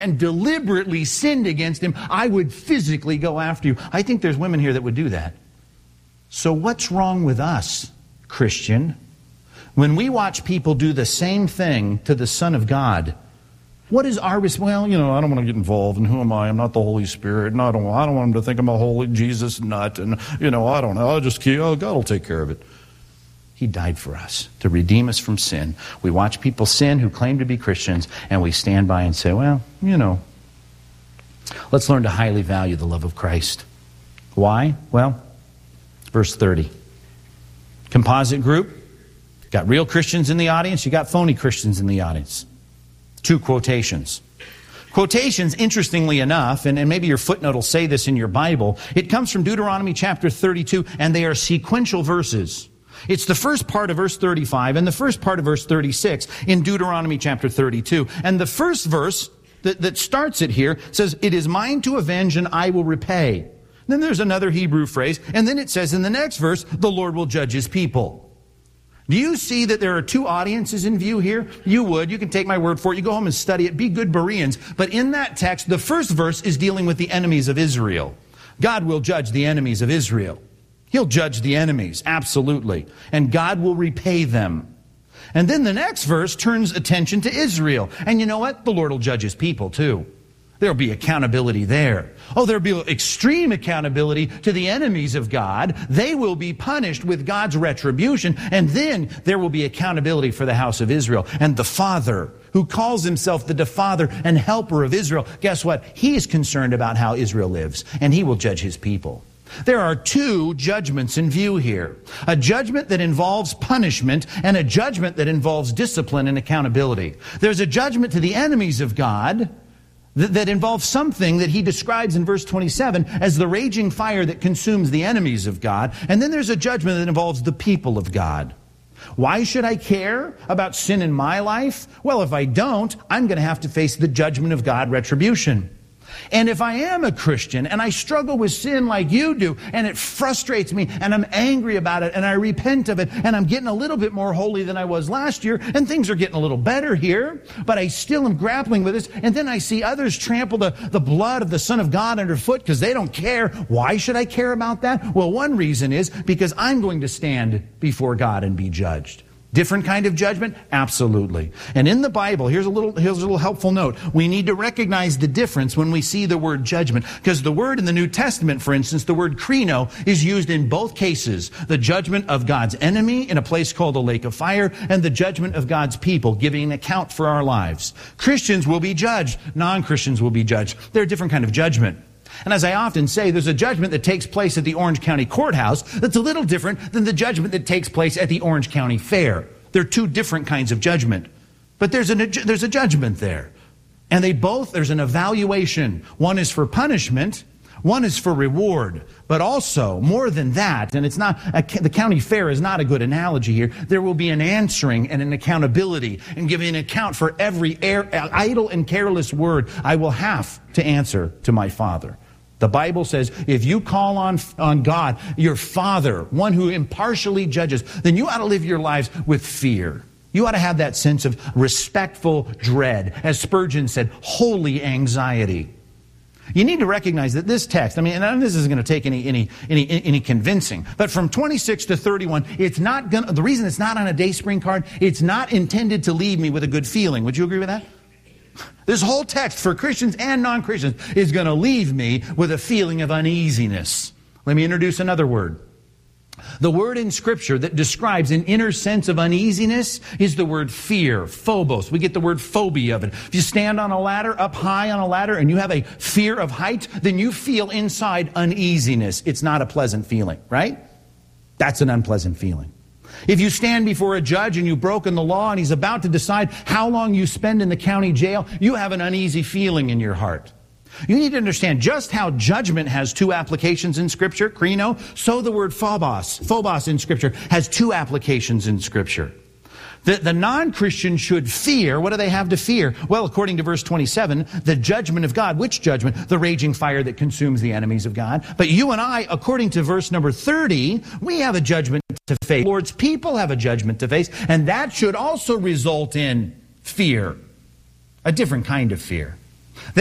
and deliberately sinned against him, I would physically go after you. I think there's women here that would do that. So what's wrong with us, Christian? When we watch people do the same thing to the Son of God, what is our response? Well, I don't want to get involved, and who am I? I'm not the Holy Spirit, and I don't want him to think I'm a holy Jesus nut, and, I don't know. God will take care of it. He died for us to redeem us from sin. We watch people sin who claim to be Christians, and we stand by and say, well, let's learn to highly value the love of Christ. Why? Well, verse 30. Composite group. Got real Christians in the audience. You got phony Christians in the audience. 2 quotations. Quotations, interestingly enough, and maybe your footnote will say this in your Bible, it comes from Deuteronomy chapter 32, and they are sequential verses. It's the first part of verse 35 and the first part of verse 36 in Deuteronomy chapter 32. And the first verse that starts it here says, "It is mine to avenge and I will repay." Then there's another Hebrew phrase, and then it says in the next verse, "The Lord will judge his people." Do you see that there are 2 audiences in view here? You can take my word for it. You go home and study it. Be good Bereans. But in that text, the first verse is dealing with the enemies of Israel. God will judge the enemies of Israel. He'll judge the enemies, absolutely. And God will repay them. And then the next verse turns attention to Israel. And you know what? The Lord will judge his people too. There'll be accountability there. There'll be extreme accountability to the enemies of God. They will be punished with God's retribution. And then there will be accountability for the house of Israel. And the Father, who calls himself the Father and helper of Israel, guess what? He is concerned about how Israel lives. And he will judge his people. There are 2 judgments in view here. A judgment that involves punishment and a judgment that involves discipline and accountability. There's a judgment to the enemies of God that involves something that he describes in verse 27 as the raging fire that consumes the enemies of God. And then there's a judgment that involves the people of God. Why should I care about sin in my life? Well, if I don't, I'm going to have to face the judgment of God, retribution. And if I am a Christian and I struggle with sin like you do, and it frustrates me, and I'm angry about it, and I repent of it, and I'm getting a little bit more holy than I was last year, and things are getting a little better here, but I still am grappling with this, and then I see others trample the blood of the Son of God underfoot because they don't care. Why should I care about that? Well, one reason is because I'm going to stand before God and be judged. Different kind of judgment? Absolutely. And in the Bible, here's a little helpful note. We need to recognize the difference when we see the word judgment. Because the word in the New Testament, for instance, the word krino, is used in both cases. The judgment of God's enemy in a place called the lake of fire, and the judgment of God's people, giving an account for our lives. Christians will be judged. Non-Christians will be judged. They're a different kind of judgment. And as I often say, there's a judgment that takes place at the Orange County Courthouse that's a little different than the judgment that takes place at the Orange County Fair. They're 2 different kinds of judgment. But there's a judgment there. And there's an evaluation. One is for punishment, one is for reward. But also, more than that, and the county fair is not a good analogy here, there will be an answering and an accountability and giving an account for every idle and careless word I will have to answer to my Father. The Bible says, if you call on God, your Father, one who impartially judges, then you ought to live your lives with fear. You ought to have that sense of respectful dread. As Spurgeon said, holy anxiety. You need to recognize that this text, and this isn't going to take any convincing, but from 26 to 31, the reason it's not on a Dayspring card, it's not intended to leave me with a good feeling. Would you agree with that? This whole text for Christians and non-Christians is going to leave me with a feeling of uneasiness. Let me introduce another word. The word in Scripture that describes an inner sense of uneasiness is the word fear, phobos. We get the word phobia of it. If you stand on a ladder, up high on a ladder, and you have a fear of height, then you feel inside uneasiness. It's not a pleasant feeling, right? That's an unpleasant feeling. If you stand before a judge and you've broken the law and he's about to decide how long you spend in the county jail, you have an uneasy feeling in your heart. You need to understand just how judgment has 2 applications in Scripture, krino, so the word phobos in Scripture has 2 applications in Scripture. The non-Christian should fear. What do they have to fear? Well, according to verse 27, the judgment of God. Which judgment? The raging fire that consumes the enemies of God. But you and I, according to verse number 30, we have a judgment to face. The Lord's people have a judgment to face. And that should also result in fear. A different kind of fear.